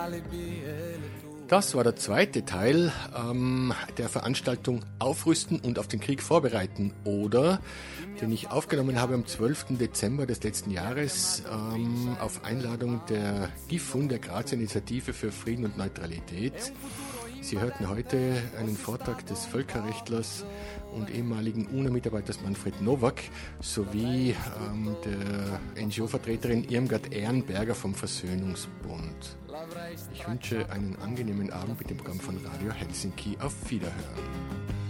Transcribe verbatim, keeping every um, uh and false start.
Das war der zweite Teil ähm, der Veranstaltung Aufrüsten und auf den Krieg vorbereiten, oder den ich aufgenommen habe am zwölften Dezember des letzten Jahres ähm, auf Einladung der GIFUN, der Grazer Initiative für Frieden und Neutralität. Sie hörten heute einen Vortrag des Völkerrechtlers und ehemaligen U N O-Mitarbeiters Manfred Nowak sowie ähm, der N G O-Vertreterin Irmgard Ehrenberger vom Versöhnungsbund. Ich wünsche einen angenehmen Abend mit dem Programm von Radio Helsinki. Auf Wiederhören.